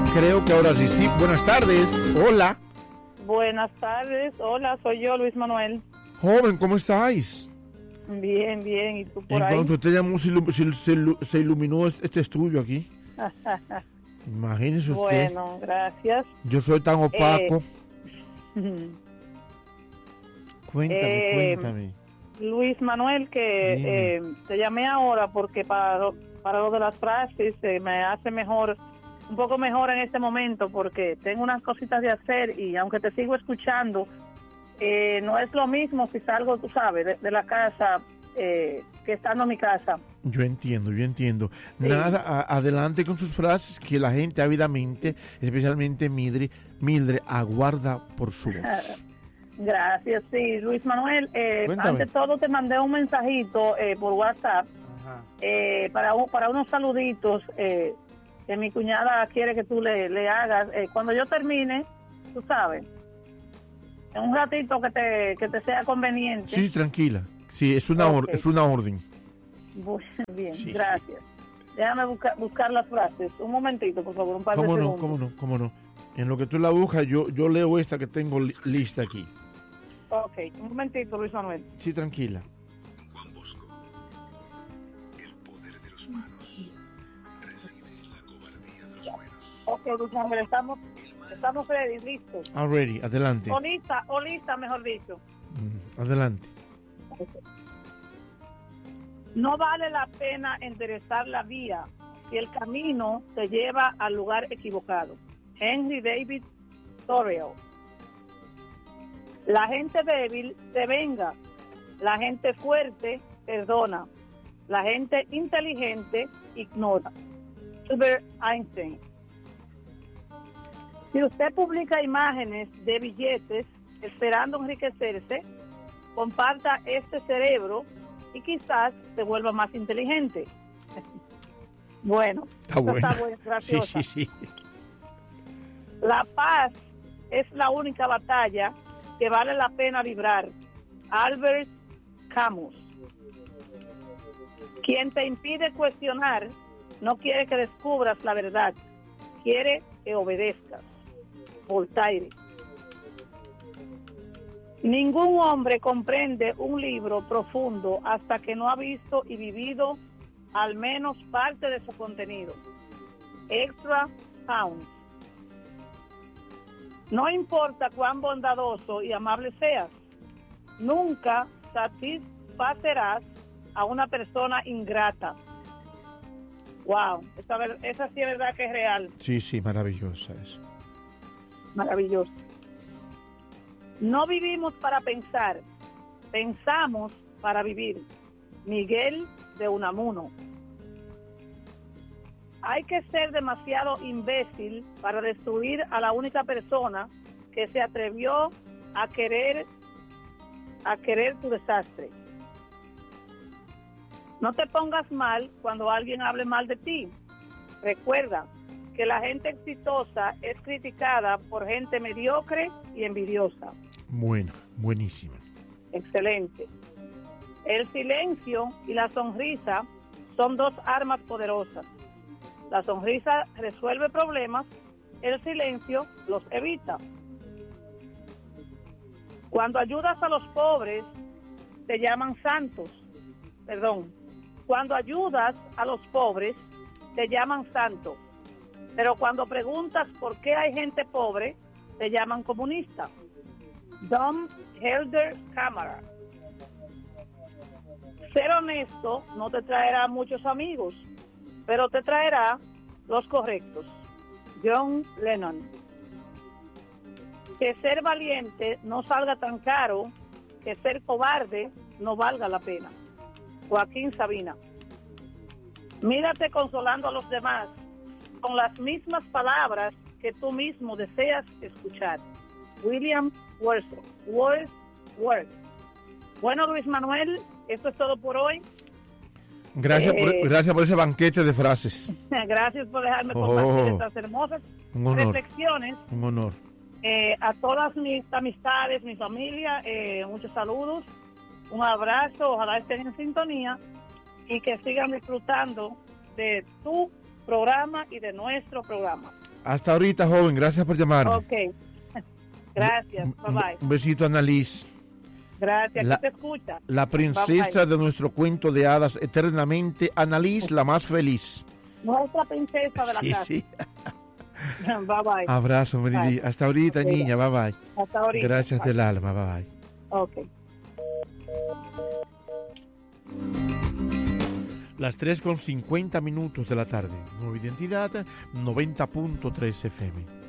Creo que ahora sí, sí. Buenas tardes. Hola. Buenas tardes. Hola, soy yo, Luis Manuel. Joven, ¿cómo estáis? Bien, bien. ¿Y tú por En ahí? cuanto usted llamó, se iluminó este estudio aquí. Imagínese usted. Bueno, gracias. Yo soy tan opaco. Cuéntame. Luis Manuel, que te llamé ahora porque para lo de las frases me hace mejor, un poco mejor en este momento, porque tengo unas cositas de hacer y aunque te sigo escuchando, no es lo mismo si salgo, tú sabes, de la casa que estando en mi casa. Yo entiendo. Sí. Nada, adelante con sus frases que la gente ávidamente, especialmente Mildred, aguarda por su voz. Gracias, sí, Luis Manuel. Ante todo te mandé un mensajito por WhatsApp para unos saluditos que mi cuñada quiere que tú le hagas. Cuando yo termine, tú sabes, en un ratito que te sea conveniente. Sí, tranquila. Sí, es una orden. Muy bien, Sí, gracias. Sí. Déjame buscar las frases. Un momentito, por favor, un par de segundos. ¿Cómo no? En lo que tú la buscas, yo leo esta que tengo lista aquí. Ok, un momentito, Luis Manuel. Sí, tranquila. Juan Bosco, el poder de los malos reside en la cobardía de los buenos. Ok, Luis Manuel, estamos ready, listos. Ready, adelante. O lista, mejor dicho. Adelante. No vale la pena enderezar la vía si el camino te lleva al lugar equivocado. Henry David Thoreau. La gente débil se venga, la gente fuerte perdona, la gente inteligente ignora. Albert Einstein. Si usted publica imágenes de billetes esperando enriquecerse, comparta este cerebro y quizás se vuelva más inteligente. Bueno, está buena. Graciosa. Sí. La paz es la única batalla que vale la pena librar. Albert Camus. Quien te impide cuestionar no quiere que descubras la verdad, quiere que obedezcas. Voltaire. Ningún hombre comprende un libro profundo hasta que no ha visto y vivido al menos parte de su contenido. Ezra Pound. No importa cuán bondadoso y amable seas, nunca satisfacerás a una persona ingrata. Wow, esa sí es verdad que es real. Sí, maravillosa eso. Maravilloso. No vivimos para pensar, pensamos para vivir. Miguel de Unamuno. Hay que ser demasiado imbécil para destruir a la única persona que se atrevió a querer tu desastre. No te pongas mal cuando alguien hable mal de ti. Recuerda que la gente exitosa es criticada por gente mediocre y envidiosa. Buenísima. Excelente. El silencio y la sonrisa son dos armas poderosas. La sonrisa resuelve problemas, el silencio los evita. Cuando ayudas a los pobres, te llaman santos. Cuando ayudas a los pobres, te llaman santos. Pero cuando preguntas por qué hay gente pobre, te llaman comunista. Dom Helder Cámara. Ser honesto no te traerá muchos amigos, pero te traerá los correctos. John Lennon. Que ser valiente no salga tan caro, que ser cobarde no valga la pena. Joaquín Sabina. Mírate consolando a los demás con las mismas palabras que tú mismo deseas escuchar. William Wordsworth. Bueno, Luis Manuel, esto es todo por hoy. Gracias por ese banquete de frases. Gracias por dejarme compartir estas hermosas reflexiones. Un honor. A todas mis amistades, mi familia, muchos saludos, un abrazo, ojalá estén en sintonía y que sigan disfrutando de tu programa y de nuestro programa. Hasta ahorita, joven. Gracias por llamarme. Ok. Gracias. Bye bye. Un besito a Annalise. Gracias. La- ¿Qué te escucha? La princesa de nuestro cuento de hadas eternamente, Annalise, la más feliz. Nuestra princesa de la Sí, casa. sí. Bye bye. Abrazo, Meridi. Bye. Hasta ahorita, Ok. niña. Bye bye. Hasta ahorita. Gracias Bye. del alma. Bye bye. Ok. Las 3:50 de la tarde. Nueva Identidad, 90.3 FM.